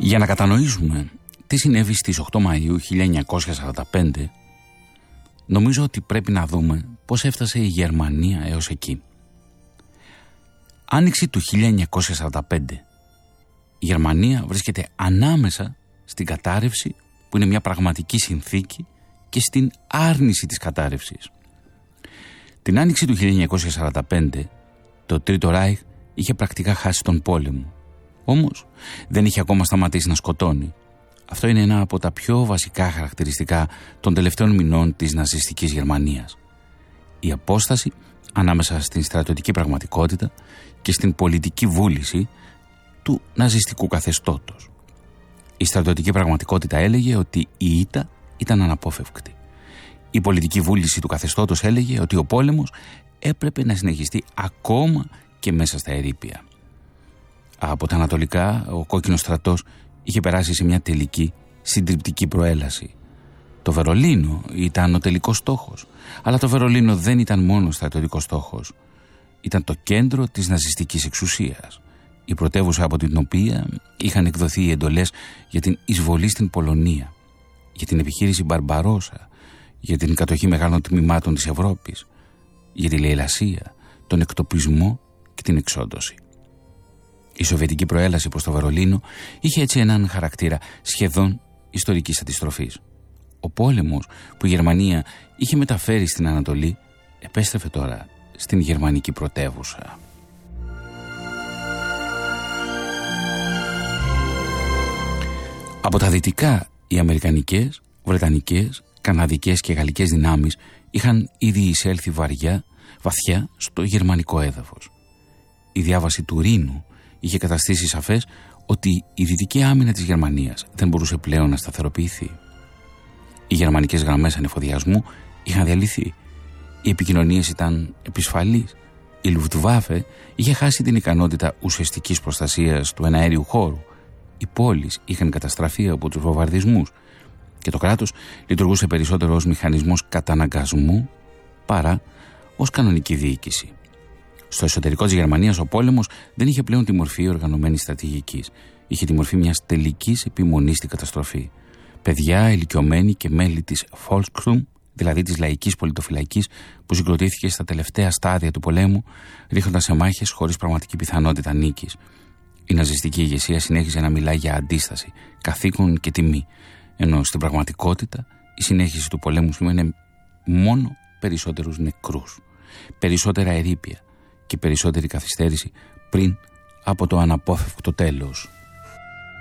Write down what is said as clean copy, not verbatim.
Για να κατανοήσουμε τι συνέβη στις 8 Μαΐου 1945, νομίζω ότι πρέπει να δούμε πώς έφτασε η Γερμανία έως εκεί. Άνοιξη του 1945. Η Γερμανία βρίσκεται ανάμεσα στην κατάρρευση, που είναι μια πραγματική συνθήκη, και στην άρνηση της κατάρρευσης. Την άνοιξη του 1945, το Τρίτο Ράιχ είχε πρακτικά χάσει τον πόλεμο. Όμως δεν είχε ακόμα σταματήσει να σκοτώνει. Αυτό είναι ένα από τα πιο βασικά χαρακτηριστικά των τελευταίων μηνών της ναζιστικής Γερμανίας. Η απόσταση ανάμεσα στην στρατιωτική πραγματικότητα και στην πολιτική βούληση του ναζιστικού καθεστώτος. Η στρατιωτική πραγματικότητα έλεγε ότι η ήττα ήταν αναπόφευκτη. Η πολιτική βούληση του καθεστώτος έλεγε ότι ο πόλεμος έπρεπε να συνεχιστεί ακόμα και μέσα στα ερείπια. Από τα ανατολικά, ο κόκκινος στρατός είχε περάσει σε μια τελική συντριπτική προέλαση. Το Βερολίνο ήταν ο τελικός στόχος, αλλά το Βερολίνο δεν ήταν μόνο στρατιωτικός στόχος. Ήταν το κέντρο της ναζιστικής εξουσίας, η πρωτεύουσα από την οποία είχαν εκδοθεί οι εντολές για την εισβολή στην Πολωνία, για την επιχείρηση Μπαρμπαρόσα, για την κατοχή μεγάλων τμήματων της Ευρώπης, για τη λαιλασία, τον εκτοπισμό και την εξόντωση. Η σοβιετική προέλαση προς το Βερολίνο είχε έτσι έναν χαρακτήρα σχεδόν ιστορικής αντιστροφής. Ο πόλεμος που η Γερμανία είχε μεταφέρει στην Ανατολή επέστρεφε τώρα στην γερμανική πρωτεύουσα. Από τα δυτικά, οι αμερικανικές, βρετανικές, καναδικές και γαλλικές δυνάμεις είχαν ήδη εισέλθει βαθιά στο γερμανικό έδαφος. Η διάβαση του Ρήνου είχε καταστήσει σαφές ότι η δυτική άμυνα της Γερμανίας δεν μπορούσε πλέον να σταθεροποιηθεί. Οι γερμανικές γραμμές ανεφοδιασμού είχαν διαλυθεί. Οι επικοινωνίες ήταν επισφαλείς. Η Luftwaffe είχε χάσει την ικανότητα ουσιαστικής προστασίας του εναέριου χώρου. Οι πόλεις είχαν καταστραφεί από τους βομβαρδισμούς και το κράτος λειτουργούσε περισσότερο ως μηχανισμός καταναγκασμού παρά ως κανονική διοίκηση. Στο εσωτερικό της Γερμανίας ο πόλεμος δεν είχε πλέον τη μορφή οργανωμένης στρατηγικής. Είχε τη μορφή μιας τελικής επιμονής στην καταστροφή. Παιδιά, ηλικιωμένοι και μέλη της Volksrum, δηλαδή της λαϊκής πολιτοφυλακής, που συγκροτήθηκε στα τελευταία στάδια του πολέμου, ρίχνοντας σε μάχες χωρίς πραγματική πιθανότητα νίκης. Η ναζιστική ηγεσία συνέχιζε να μιλάει για αντίσταση, καθήκον και τιμή, ενώ στην πραγματικότητα η συνέχιση του πολέμου σημαίνει μόνο περισσότερους νεκρούς, περισσότερα ερείπια και περισσότερη καθυστέρηση πριν από το αναπόφευκτο τέλος.